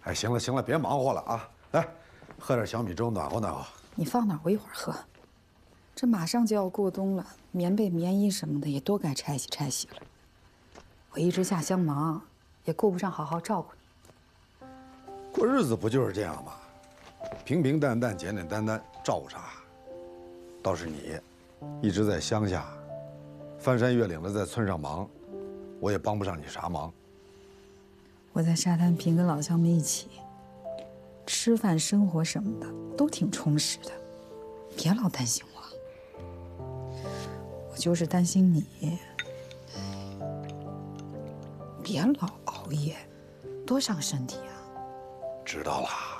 哎，行了行了，别忙活了啊！来，喝点小米粥，暖和暖和。 你放那儿，我一会儿喝。这马上就要过冬了，棉被、棉衣什么的也都该拆洗拆洗了。我一直下乡忙，也顾不上好好照顾你。 过日子不就是这样吗？平平淡淡、简简单单，照顾啥？倒是你，一直在乡下，翻山越岭的在村上忙，我也帮不上你啥忙。 我在沙滩坪跟老乡们一起，吃饭、生活什么的都挺充实的，别老担心我。我就是担心你，别老熬夜，多伤身体啊。 知道了。